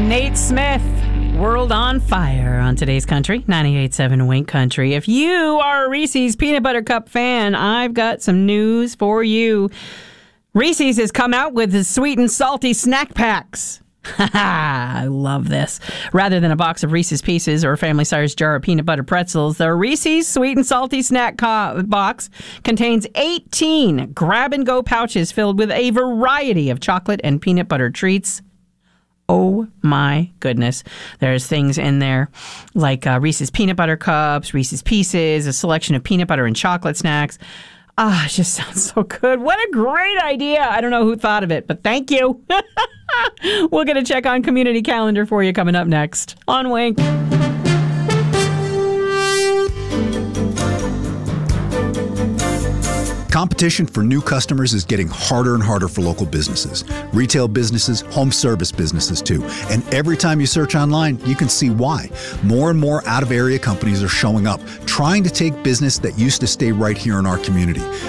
Nate Smith, World on Fire on today's Country, 98.7 Wink Country. If you are a Reese's Peanut Butter Cup fan, I've got some news for you. Reese's has come out with the sweet and salty snack packs. I love this. Rather than a box of Reese's Pieces or a family-sized jar of peanut butter pretzels, the Reese's Sweet and Salty Snack Box contains 18 grab-and-go pouches filled with a variety of chocolate and peanut butter treats. Oh my goodness. There's things in there like Reese's Peanut Butter Cups, Reese's Pieces, a selection of peanut butter and chocolate snacks. It just sounds so good. What a great idea. I don't know who thought of it, but thank you. We'll get a check on community calendar for you coming up next on Wink. Competition for new customers is getting harder and harder for local businesses. Retail businesses, home service businesses too. And every time you search online, you can see why. More and more out-of-area companies are showing up, trying to take business that used to stay right here in our community.